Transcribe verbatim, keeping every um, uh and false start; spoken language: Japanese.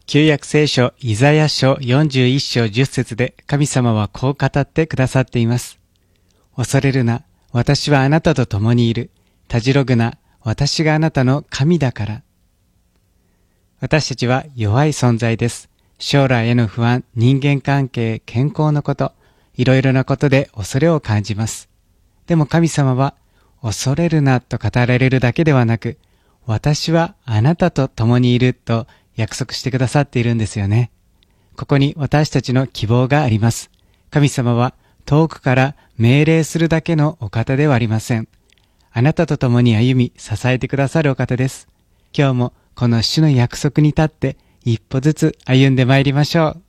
旧約聖書イザヤ書よんじゅういっ章じゅっ節で神様はこう語ってくださっています。恐れるな、私はあなたと共にいる。たじろぐな、私があなたの神だから。私たちは弱い存在です。将来への不安、人間関係、健康のこと、いろいろなことで恐れを感じます。でも神様は、恐れるなと語られるだけではなく、私はあなたと共にいると約束してくださっているんですよね。ここに私たちの希望があります。神様は遠くから命令するだけのお方ではありません。あなたと共に歩み支えてくださるお方です。今日もこの主の約束に立って一歩ずつ歩んでまいりましょう。